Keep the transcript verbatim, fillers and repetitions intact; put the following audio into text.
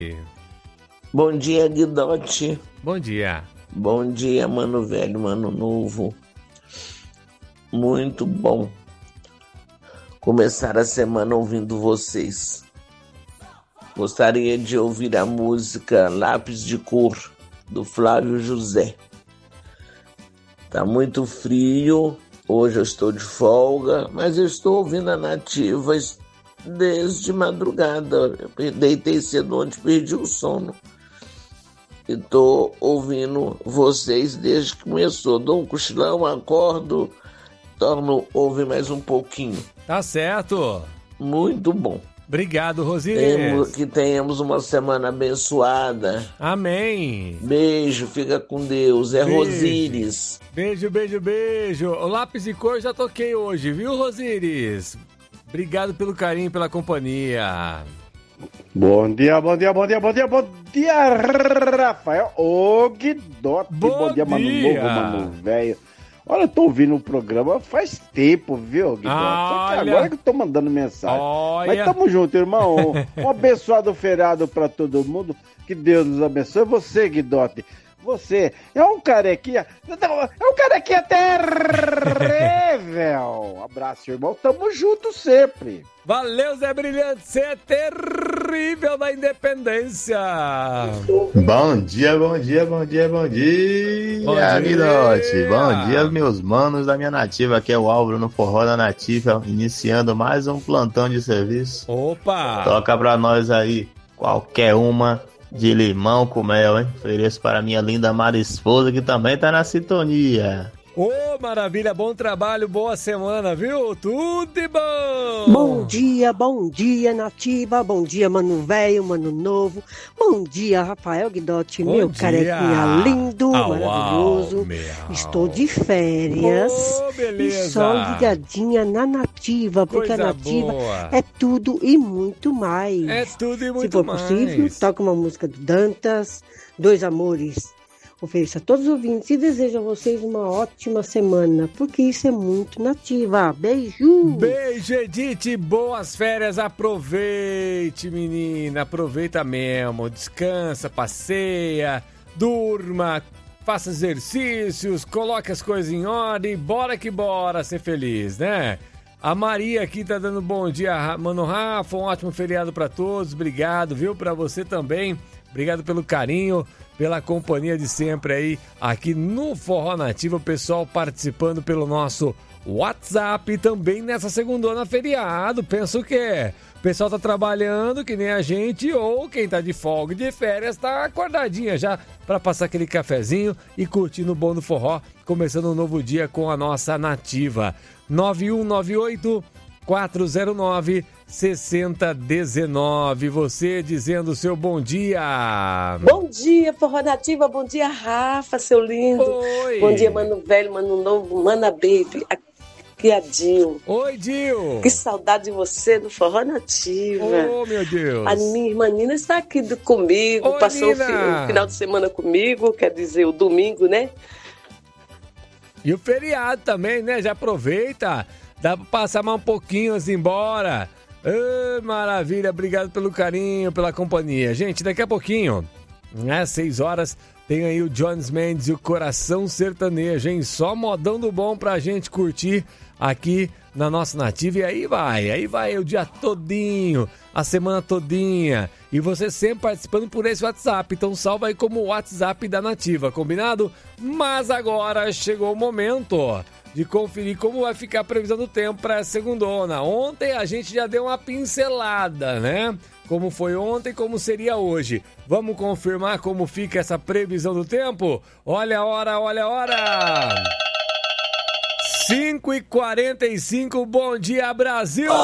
Bom dia, Guidotti. Bom dia. Bom dia, mano velho, mano novo. Muito bom começar a semana ouvindo vocês. Gostaria de ouvir a música Lápis de Cor, do Flávio José. Tá muito frio, hoje eu estou de folga, mas eu estou ouvindo a Nativa desde madrugada. Eu deitei cedo ontem, perdi o sono. E tô ouvindo vocês desde que começou. Dou um cochilão, acordo, torno ouvir mais um pouquinho. Tá certo. Muito bom. Obrigado, Rosíris. Temos, que tenhamos uma semana abençoada. Amém. Beijo, fica com Deus. É Beijo. Rosíris. Beijo, beijo, beijo. O lápis de cor já toquei hoje, viu, Rosíris? Obrigado pelo carinho, pela companhia. Bom dia, bom dia, bom dia, bom dia, bom dia, Rafael. Ô, Guidotti. Bom, bom dia, mano dia. novo, mano velho. Olha, eu tô ouvindo o programa faz tempo, viu, Guidotti? Só que Olha. agora que eu tô mandando mensagem. Olha. Mas tamo junto, irmão. Um abençoado feriado pra todo mundo. Que Deus nos abençoe. Você, Guidotti, você é um carequinha. É um carequinha terrível. Abraço, irmão. Tamo junto sempre. Valeu, Zé Brilhante. Você é terrível da independência. Bom dia, bom dia, bom dia, bom dia, Bom dia. Guidotti. Bom dia, meus manos da minha nativa. Aqui é o Álvaro no Forró da Nativa, iniciando mais um plantão de serviço. Opa! Toca pra nós aí, qualquer uma de limão com mel, hein? Ofereço para minha linda amada esposa, que também tá na sintonia. Ô, maravilha, bom trabalho, boa semana, viu? Tudo de bom! Bom dia, bom dia, Nativa, bom dia, mano velho, mano novo, bom dia, Rafael Guidotti, Bom meu dia. carequinha lindo, Au, maravilhoso, au, meu. estou de férias Ô, beleza. e só ligadinha na Nativa, porque Coisa a Nativa boa. é tudo e muito mais. É tudo e muito Se for mais. possível, toca uma música do Dantas, Dois Amores. Ofereço a todos os ouvintes e desejo a vocês uma ótima semana, porque isso é muito Nativa. Beijo! Beijo, Edith, boas férias, aproveite, menina, aproveita mesmo, descansa, passeia, durma, faça exercícios, coloque as coisas em ordem, bora que bora ser feliz, né? A Maria aqui tá dando bom dia, mano Rafa, um ótimo feriado pra todos, obrigado, viu, pra você também, obrigado pelo carinho, pela companhia de sempre aí, aqui no Forró Nativa, o pessoal participando pelo nosso WhatsApp, também nessa segundona feriado, pensa o quê? O pessoal tá trabalhando que nem a gente, ou quem tá de folga e de férias tá acordadinha já para passar aquele cafezinho e curtindo o bom do forró, começando um novo dia com a nossa Nativa. nove um nove oito, quatro zero nove, seis zero um nove. Você dizendo o seu bom dia. Bom dia, Forró Nativa. Bom dia, Rafa, seu lindo. Oi. Bom dia, mano velho, mano novo, mana baby. Aqui é a Dil. Oi, Dil. Que saudade de você no Forró Nativa. Oh, meu Deus. A minha irmã Nina está aqui do, comigo, Oi, passou o, fi, Nina. o final de semana comigo, quer dizer, o domingo, né? E o feriado também, né? Já aproveita. Dá pra passar mais um pouquinho assim, embora. Ô, maravilha, obrigado pelo carinho, pela companhia. Gente, daqui a pouquinho, às seis horas, tem aí o Jones Mendes e o Coração Sertanejo, hein? Só modão do bom pra gente curtir aqui na nossa Nativa. E aí vai, aí vai o dia todinho, a semana todinha. E você sempre participando por esse WhatsApp. Então salva aí como WhatsApp da Nativa, combinado? Mas agora chegou o momento de conferir como vai ficar a previsão do tempo para a segundona. Ontem a gente já deu uma pincelada, né? Como foi ontem, como seria hoje. Vamos confirmar como fica essa previsão do tempo? Olha a hora, olha a hora! cinco e quarenta e cinco, bom dia, Brasil!